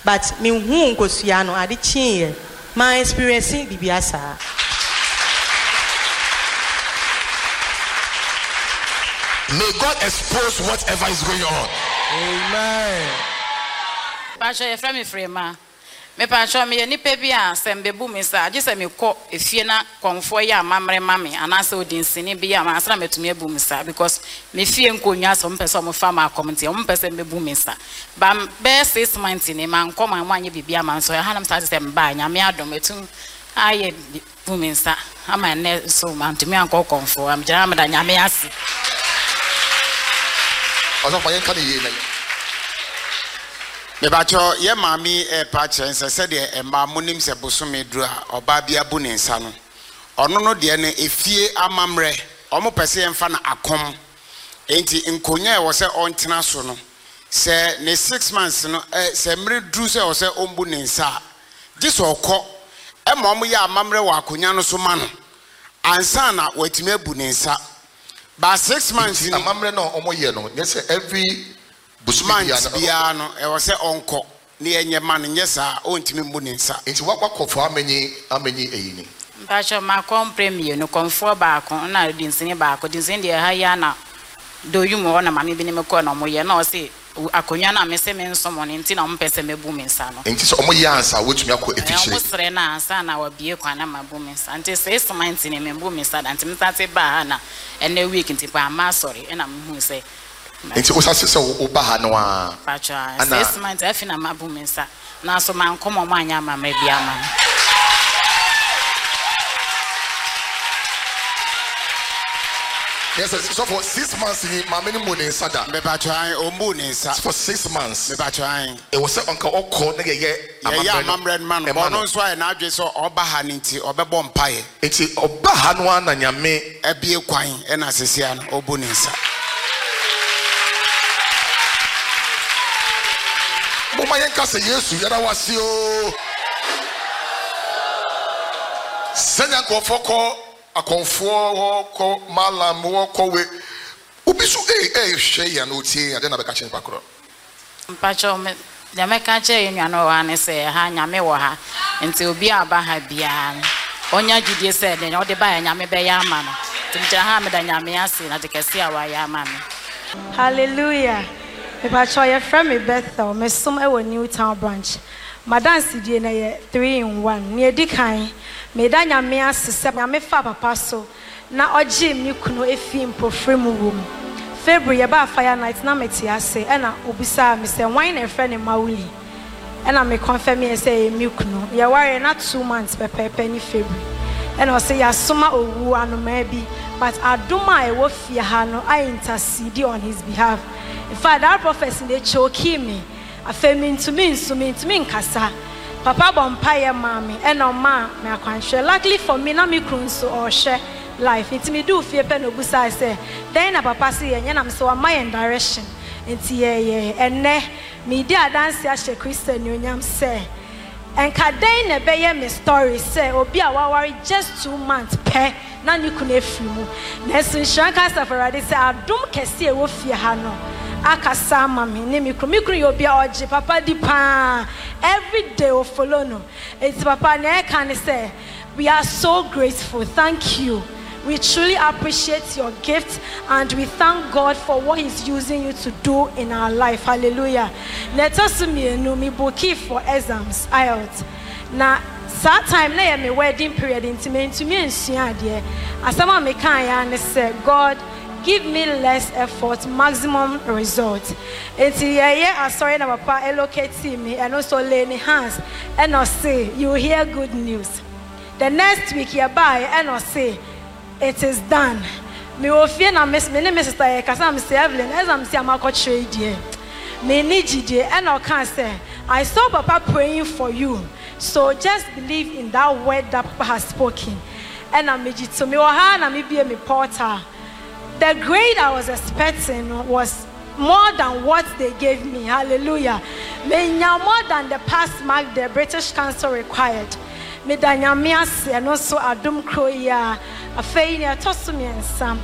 but me who nkosua ade chie my experiencing bibiasa. May God expose whatever is going on. Amen. Pastor, you from me frema. Me pastor me ni pe bia sembe bu me sa je se me kọ efie na konfo ya mamre mame anase odinsini bia ma asra metumi ebu me sa because me fie nkonwa so mpese mo fa ma community mo mpese me bu me sa ba be 6 months ni man ko man wanye bibia man so ya hanam sa se mba nya me adom etum aye bu me sa ama ne so man tumi anko konfo am jara me da nya me ase. Also for can you me bacho ye mami patch said e ma munim se bosome dru a oba bia bu ne nsa no ono no de ne efie amamre omo pese emfa na akom enti nkonya e wo se ontena so no se ne 6 months no se mre dru se wo se ombu ne nsa giso okọ e ma omo ya amamre wa akonya no so ma no ansa na watime abu ne nsa ba 6 months ni amamre no omo ye no yes every Busman I was uncle near your man and yes, I own to me Muninsa. It's what for how many a Basho ma compremi no comfort back on na din sin back or din sin dia hayana do you more na mami bi ne meko na mo ye na o se akonya na me se me nso mo ne nti na mo pese me bu me nsa no enti so omo ye ansa wetumi akọ efficient mo sere na ansa na wa bie kwa na mabu me nsa nti se smart ne me bu me nsa nti me tate ba na ene week nti pa ma sorry na me hu se enti o sase se o ba ha no a pacha se smart afi na mabu me nsa na so man komo mo anya ma bia ma. Yes, so for 6 months, my many money sada. Me ba trying o money sa. For 6 months. Me ba trying. It was uncle Oko na ye. Yeah, mamred man. Bono so na adwe so oba ha nti obebo mpaye. Enti oba ha no na nyame ebie kwan e na sesia no obo ne sa. Mo ma yenka se Yesu yara wase o. Senya ko foko akonfo ko malam wo ko we obisu hwe ya no tie ade na be ka chen pakro mpacho me ya me ka che yen no wa ne se ha nyame wo ha nti obi aba ha bia onya jidie se de o de ba ya nyame be ya ama no timja ha me da nyame ase na de kese a wa ya ama me. Hallelujah. Mpacho ye from me Bethel me som e wo Newtown branch madam sidie na ye 3-in-1 ne edikan me da nyame asese nyame fa papa so na oji mi kuno efi mpofre mu wom February ba fire night na meti ase e na obisa me se wine e friend mawuli e na me confirm me say mi kuno ye ware na 2 months pepepe ni February e na o say ya soma owu anoma bi but aduma e wo fie ha no I intercede on his behalf. In fact that prophecy dey choke me afemi ntumi nkasa papa bompaye mami eno ma me akwanhwe luckily for me na me krun so or share life it me do fie pe no busa say then na papa say yen na me so my direction enti ye enne me di adanse a she Christian nyonyam say enka den na be ye me story say obi a wawari just 2 months pe na ni kuna efimu na so shanka safarade say adum kese e wo fie ha no akasa mami ne mikro you be oji papa di pa every day o follow no it's papa na can say we are so grateful, thank you, we truly appreciate your gift and we thank God for what he's using you to do in our life. Hallelujah. Let us me bookie for exams IELTS na that time na me wedding period into me nsua de asama me kan ya ne say God give me less effort, maximum results. It's sorry na papa allocate me and also lay me hands and I say you hear good news. The next week you buy and I say it is done. Me ofie na miss me name sister kasa am say Evelyn as am say am akọ trade me need you and I can say I saw papa praying for you. So just believe in that word that papa has spoken. And I made it to me na me be me porter. The grade I was expecting was more than what they gave me. Hallelujah. More than the pass mark the British Council required. Me danyamias and also adum kroya a failure to me and some.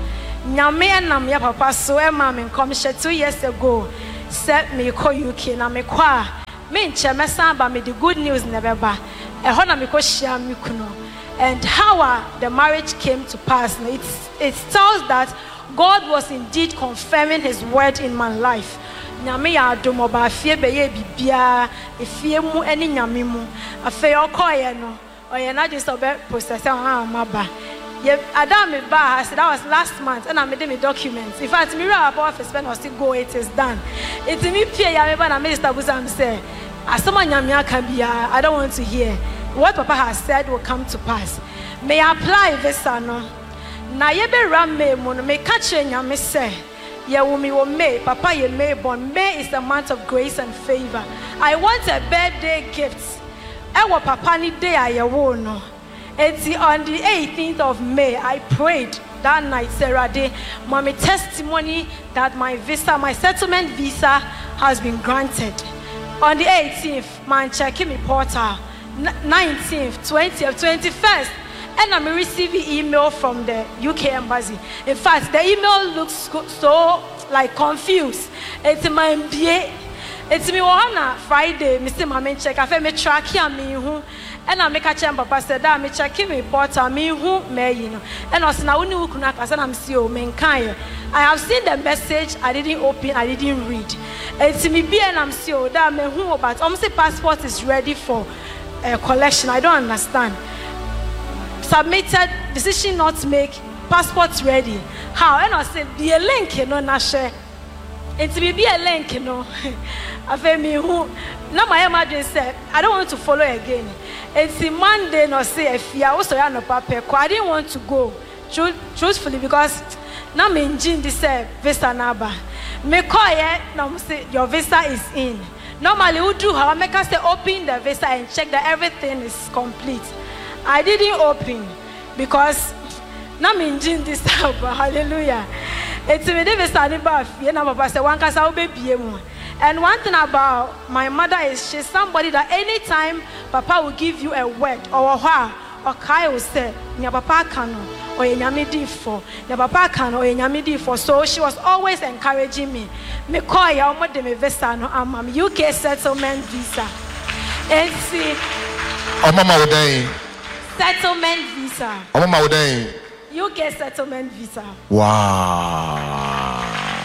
Nyame and Namia Papa so a mom in commission 2 years ago set me call UK na me kwa me nchemesa ba me the good news never ba ehona na me ko shia me kuno and how the marriage came to pass. It tells that God was indeed confirming his word in my life. Nyame ya adomo ba fie be ye bibia efie mu eni nyame mu afa yo koye no oye na just obe process maba ye adam me ba said that was last month and I made me documents. In fact me ra about office when I still go it is done. It me pie ya me ba na minister Busam say asoma nyame aka bia I don't want to hear. What Papa has said will come to pass. May I apply visa no na ye be ram me mu no me ka kire nyame say ye wumi wo May, Papa ye May born. May is the month of grace and favor. I want a birthday gift. Ewo Papa ni day aye wo no. On the 18th of May, I prayed that night, Sarah Day, mommy testimony that my visa, my settlement visa has been granted. On the 18th, man checking me portal. 19th, 20th, 21st. And I'm receiving email from the UK embassy. In fact, the email looks so like confused. It's my MBA. It's me on Friday, Mr. Mama check. I feel me track here me who, and I make a chamber. Papa said that me checking me portal me who may you know. And also now when you connect, I said I'm CEO Menkaya. I have seen the message. I didn't open. I didn't read. It's me be and I'm CEO that me who, but almost passport is ready for collection. I don't understand. Submitted, decision not to make, passports ready. How? And I said, be a link, you know, not share. And to be a link, you know. I feel me who, now my emergency said, I don't want to follow again. It's a Monday, no say, if you also have no paper, I didn't want to go, truthfully, because now me in June, this visa number. Me call yet, now say, your visa is in. Normally, we do how I make us say, open the visa and check that everything is complete. I didn't open because now I'm in this house. Hallelujah. It's me David standing by fear. Now Papa said one casa baby. And one thing about my mother is she's somebody that anytime Papa will give you a word or a Kai will say, "Nya Papa cano or Nyami di for, Nya Papa cano or Nyami di for." So she was always encouraging me. Me call ya omo de me visa no am UK settlement visa. And see, Mama Odai. Settlement visa. Oh, Mama Odai. UK settlement visa. Wow.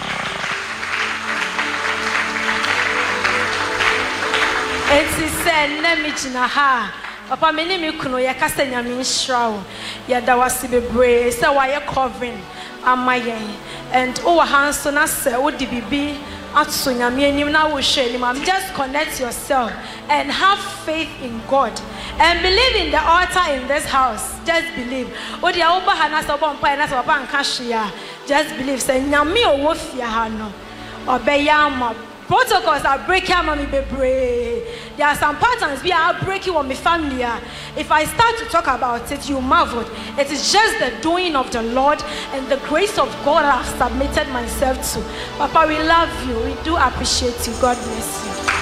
And she said, "Nemijina ha. Papa, me ni mi kuno ya kase nyami nshrawo. Ya dawasi bebre. Se wa ye covering amayen. And over hands na se odi bibi atso nyami enim na wo hwe enim. Just connect yourself and have faith in God. And believe in the altar in this house. Just believe. Odi a oba hana so bompa na so papa nka hwea. Just believe. Say nyame owo fia ha no. Obeyama. Protocols are breaking on me bebre. There are some patterns we are breaking on my family. If I start to talk about it, you marvel. It is just the doing of the Lord and the grace of God I have submitted myself to. Papa, we love you. We do appreciate you. God bless you.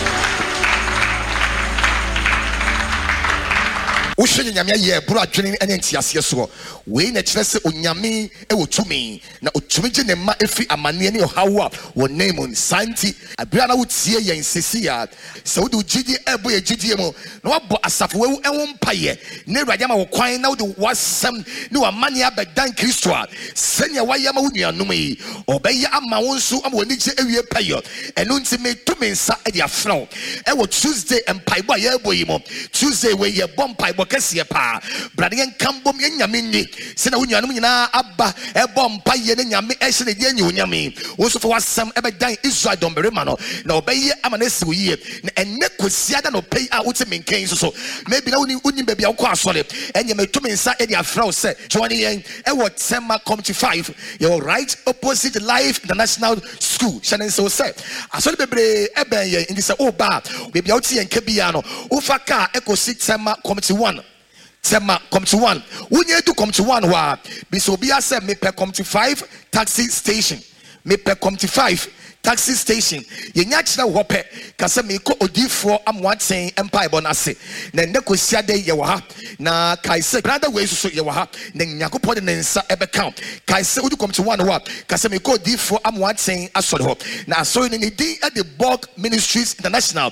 Ushenya nyame ye bro adwene ene ntiase so we na kire se onyame e wotumi na otumi gye ne ma efi amane ne ohawo wo name santi abira na wotie yen sesia se wo de gigi ebo ye gigi mu na wabo asafo we enwo mpaye ne urade ma wo kwan na wo de wasam ne wa mane abedan Kristo a senya waye ma wo nuanom yi obeye ama wo nso ama woni gye ewie payo eno nti me tumi nsa e de afro e wo Tuesday empaibo ye ebo yi mo Tuesday we ye bompaibo kese pa brade yen kambom yen nyame ni se na wonyanom nyina aba e bompa ye ne nyame e se ne die nyi wonyame wo so fo wasam e bedan Israel dombere ma no na obeye ama na siwo yie na enne kosiada no pay a wote menken so maybe na woni baby a wo asole enye metumi nsa e de afra se join yen e wo Tema Community 5 you're right opposite Life International School shanen so say asole bebre e ben yen ndi se oba baby a wote yen kabia no wo fa ka ekosi Tema Community 1 Tema Community 1 wunye do Community 1 wa bi so bia se me pe Community 5 taxi station me pe Community 5 taxi station yenya kyerɛ wo pɛ kasa me ko odifo amwaten empire bonase na nekosia de ye wo ha na kaise brother we so ye wo ha na nyakopɔ de nsa ebeka kaise odi come to one wa kasa me ko odifo amwaten asɔre ho na asɔre ne di at the Bok Ministries International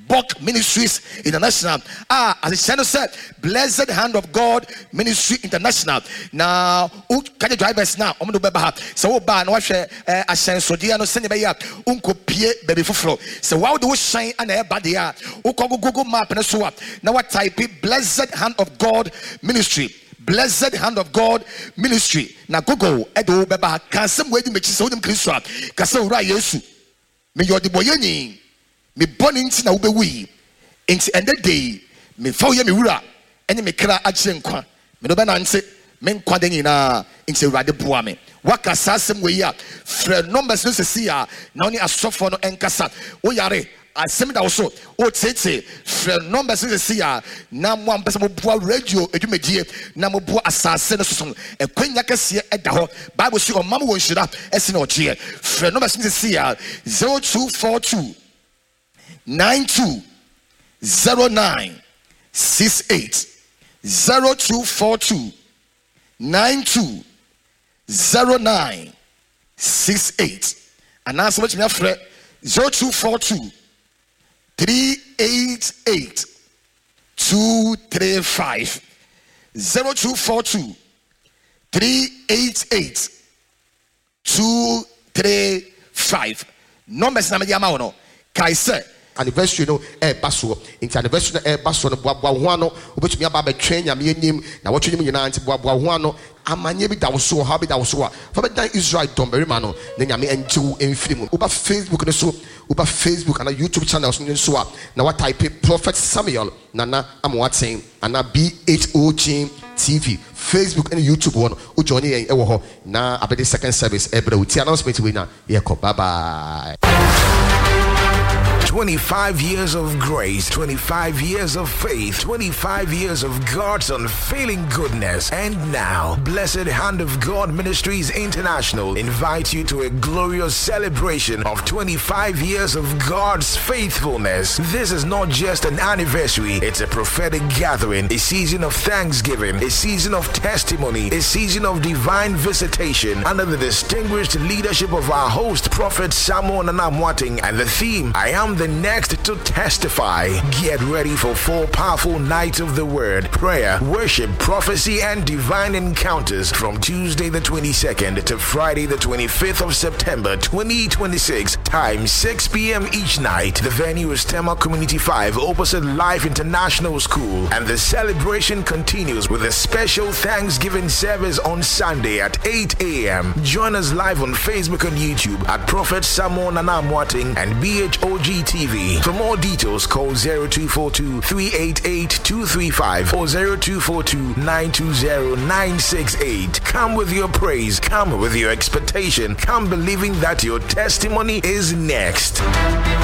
as the channel said Blessed Hand of God Ministry International now who can the drivers now omo do beba ha so wo ba na wa hwɛ ahyɛnsode no sene be ya unko pie baby foforo so wow do shine and e ba de a wo ko Google map na so na wa type Blessed Hand of God Ministry. Blessed Hand of God Ministry na Google edo beba kan sem we di mechi so dem Kristo ka se wura Yesu me yodi boyeni me born into na ube we into end the day me fa ye me wura ene me kra agye nkwa me no be na nse me nkwa de nyina into urade boa me waka sasem we ya frɛ numbers no se sia na oni asofo no enkasa wo yare asem da wo so o tete frɛ numbers no se sia na mo ampesa mo boa radio edwumadie na mo boa asase no so ekwanya kase eda ho bible si o mam wo nhira ese na ogie frɛ numbers no se sia 0242 920968 0242 920968 and now so much me afre 0242 388 235 0242 388 235 numbers na me dia ma wono kai se anniversary no baso into anniversary baso no boa ho ano obetumi aba ba twen nyame anim na wo twen nyina nti boa ho ano amanye bi dawo so ha bi dawo so fa be dan Israel domberima no na nyame entiu emfiri mu oba Facebook no so oba Facebook and YouTube channels no so na what type Prophet Samuel nana amwaten ana BHOG TV Facebook and YouTube one o join yen e wo ho na abede second service ebra uti announcement we na ye ko bye bye. 25 years of grace, 25 years of faith, 25 years of God's unfailing goodness. And now, Blessed Hand of God Ministries International invites you to a glorious celebration of 25 years of God's faithfulness. This is not just an anniversary, it's a prophetic gathering, a season of thanksgiving, a season of testimony, a season of divine visitation under the distinguished leadership of our host, Prophet Samuel Nanamwating, and the theme, I am the next to testify. Get ready for 4 powerful nights of the word, prayer, worship, prophecy, and divine encounters from Tuesday the 22nd to Friday the 25th of September 2026. Time 6 p.m. each night. The venue is Tema Community 5 opposite Life International School, and the celebration continues with a special Thanksgiving service on Sunday at 8 a.m. Join us live on Facebook and YouTube at Prophet Samuel Nanamwating and BHOG TV. For more details, call 0242 388 235 or 0242 920 968. Come with your praise, come with your expectation, come believing that your testimony is next.